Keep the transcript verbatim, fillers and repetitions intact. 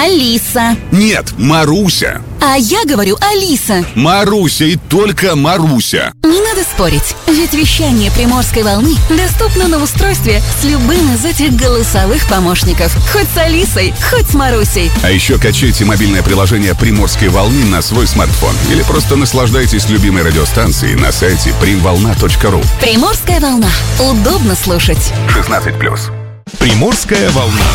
Алиса. Нет, Маруся. А я говорю Алиса. Маруся и только Маруся. Не надо спорить, ведь вещание Приморской волны доступно на устройстве с любым из этих голосовых помощников. Хоть с Алисой, хоть с Марусей. А еще качайте мобильное приложение Приморской волны на свой смартфон. Или просто наслаждайтесь любимой радиостанцией на сайте примволна точка ру. Приморская волна. Удобно слушать. шестнадцать плюс. Приморская волна.